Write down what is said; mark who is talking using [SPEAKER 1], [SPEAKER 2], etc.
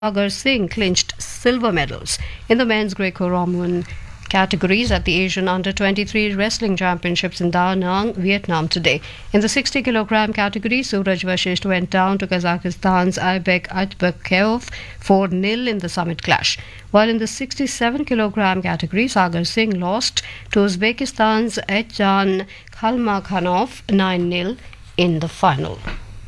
[SPEAKER 1] Sagar Singh clinched silver medals in the men's Greco-Roman categories at the Asian Under-23 Wrestling Championships in Da Nang, Vietnam today. In the 60 kilogram category, Suraj Vashisht went down to Kazakhstan's Aybek Atbekov 4-0 in the summit clash. While in the 67 kilogram category, Sagar Singh lost to Uzbekistan's Etjan Khalmakhanov 9-0 in the final.